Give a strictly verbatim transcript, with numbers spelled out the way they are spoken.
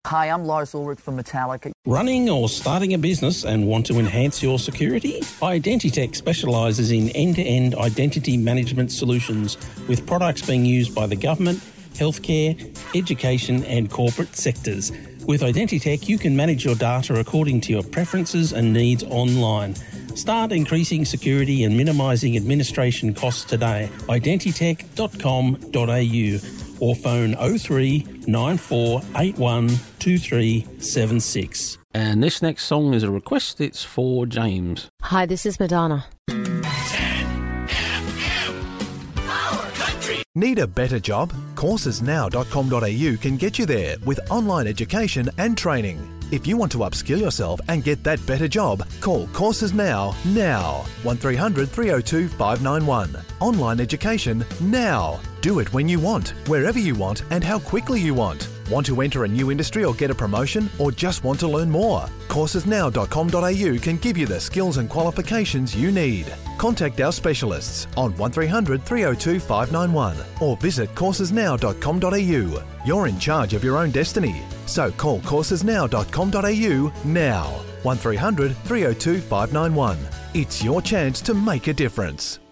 Hi, I'm Lars Ulrich from Metallica. Running or starting a business and want to enhance your security? Identitech specialises in end-to-end identity management solutions with products being used by the government, healthcare, education and corporate sectors. With Identitech, you can manage your data according to your preferences and needs online. Start increasing security and minimising administration costs today. identitech dot com dot a u or phone oh three nine four eight one two three seven six. And this next song is a request. It's for James. Hi, this is Madonna. Need a better job? courses now dot com dot a u can get you there with online education and training. If you want to upskill yourself and get that better job, call Courses Now, now. one three hundred three oh two five nine one. Online education now. Do it when you want, wherever you want and how quickly you want. Want to enter a new industry or get a promotion or just want to learn more? courses now dot com dot a u can give you the skills and qualifications you need. Contact our specialists on one three hundred three oh two five nine one or visit courses now dot com dot a u. You're in charge of your own destiny. So call courses now dot com dot a u now. one three hundred three oh two five nine one. It's your chance to make a difference.